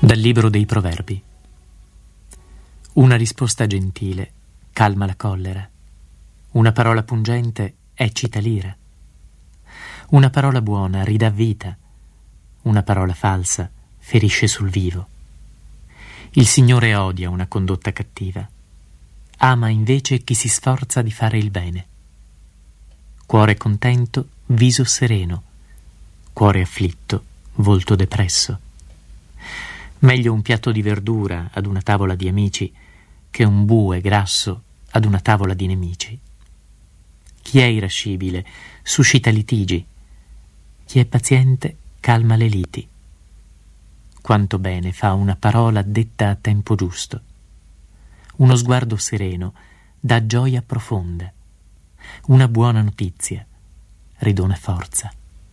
Dal libro dei Proverbi. Una risposta gentile calma la collera. Una parola pungente eccita l'ira. Una parola buona ridà vita. Una parola falsa ferisce sul vivo. Il Signore odia una condotta cattiva. Ama invece chi si sforza di fare il bene. Cuore contento, viso sereno. Cuore afflitto, volto depresso. Meglio un piatto di verdura ad una tavola di amici che un bue grasso ad una tavola di nemici. Chi è irascibile suscita litigi. Chi è paziente calma le liti. Quanto bene fa una parola detta a tempo giusto. Uno sguardo sereno dà gioia profonda. Una buona notizia ridona forza.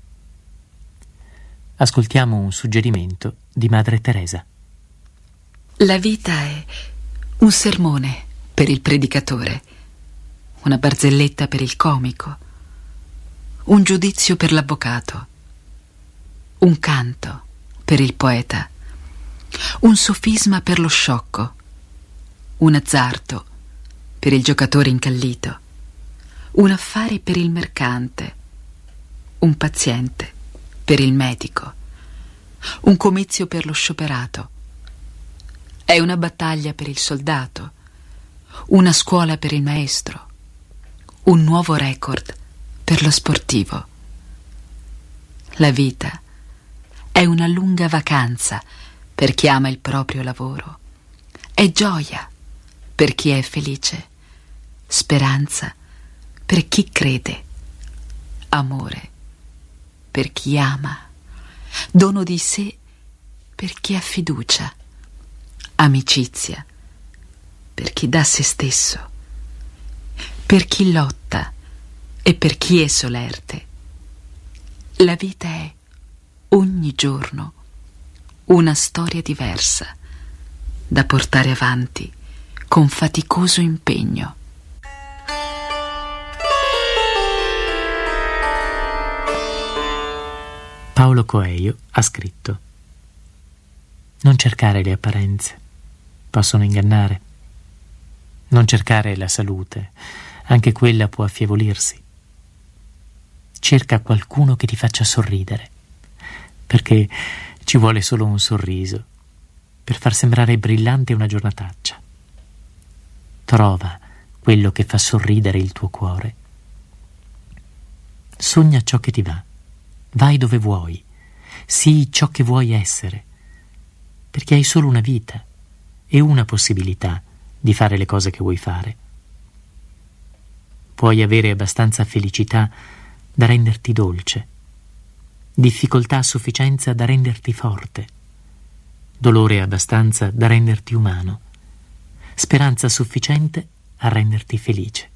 Ascoltiamo un suggerimento di Madre Teresa. La vita è un sermone per il predicatore, una barzelletta per il comico, un giudizio per l'avvocato, un canto per il poeta, un sofisma per lo sciocco, un azzardo per il giocatore incallito, un affare per il mercante, un paziente per il medico, un comizio per lo scioperato. È una battaglia per il soldato, una scuola per il maestro, un nuovo record per lo sportivo. La vita è una lunga vacanza per chi ama il proprio lavoro, è gioia per chi è felice, speranza per chi crede, amore per chi ama, dono di sé per chi ha fiducia, amicizia per chi dà se stesso, per chi lotta e per chi è solerte. La vita è ogni giorno una storia diversa da portare avanti con faticoso impegno. Paulo Coelho ha scritto: non cercare le apparenze, possono ingannare. Non cercare la salute, anche quella può affievolirsi. Cerca qualcuno che ti faccia sorridere, perché ci vuole solo un sorriso per far sembrare brillante una giornataccia. Trova quello che fa sorridere il tuo cuore. Sogna ciò che ti va. Vai dove vuoi, sii ciò che vuoi essere, perché hai solo una vita e una possibilità di fare le cose che vuoi fare. Puoi avere abbastanza felicità da renderti dolce, difficoltà a sufficienza da renderti forte, dolore abbastanza da renderti umano, speranza sufficiente a renderti felice.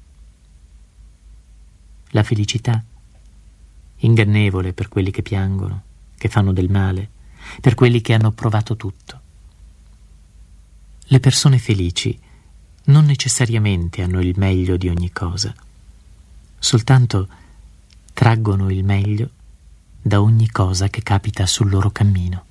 La felicità ingannevole per quelli che piangono, che fanno del male, per quelli che hanno provato tutto. Le persone felici non necessariamente hanno il meglio di ogni cosa, soltanto traggono il meglio da ogni cosa che capita sul loro cammino.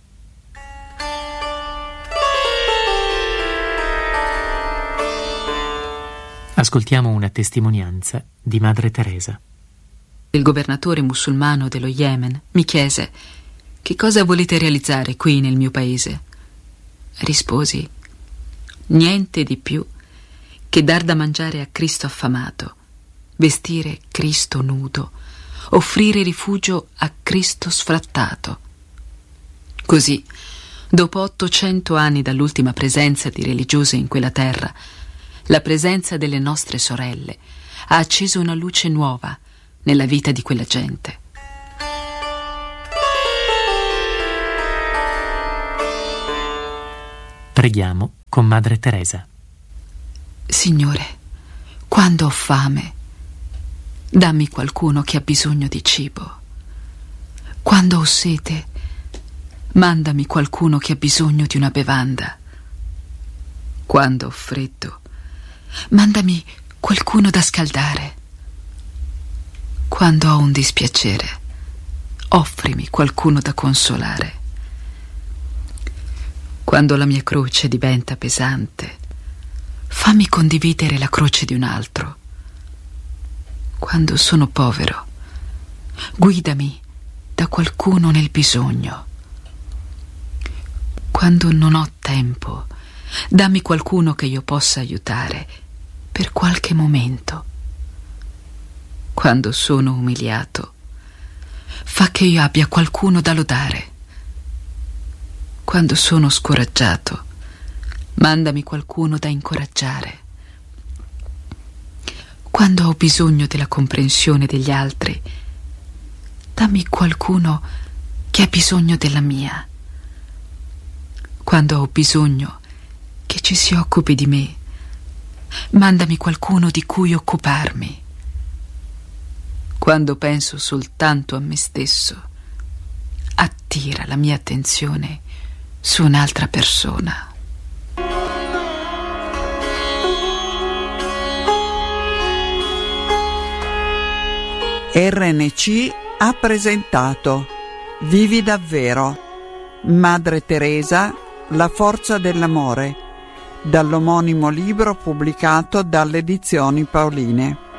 Ascoltiamo una testimonianza di Madre Teresa. Il governatore musulmano dello Yemen mi chiese: che cosa volete realizzare qui nel mio paese? Risposi: niente di più che dar da mangiare a Cristo affamato, vestire Cristo nudo, offrire rifugio a Cristo sfrattato. Così, dopo 800 anni dall'ultima presenza di religiose in quella terra, la presenza delle nostre sorelle ha acceso una luce nuova nella vita di quella gente. Preghiamo con Madre Teresa. Signore, quando ho fame, dammi qualcuno che ha bisogno di cibo. Quando ho sete, mandami qualcuno che ha bisogno di una bevanda. Quando ho freddo, mandami qualcuno da scaldare. Quando ho un dispiacere, offrimi qualcuno da consolare. Quando la mia croce diventa pesante, fammi condividere la croce di un altro. Quando sono povero, guidami da qualcuno nel bisogno. Quando non ho tempo, dammi qualcuno che io possa aiutare per qualche momento. Quando sono umiliato, fa che io abbia qualcuno da lodare. Quando sono scoraggiato, mandami qualcuno da incoraggiare. Quando ho bisogno della comprensione degli altri, dammi qualcuno che ha bisogno della mia. Quando ho bisogno che ci si occupi di me, mandami qualcuno di cui occuparmi. Quando penso soltanto a me stesso, attira la mia attenzione su un'altra persona. RNC ha presentato Vivi davvero, Madre Teresa, la forza dell'amore, dall'omonimo libro pubblicato dalle Edizioni Paoline.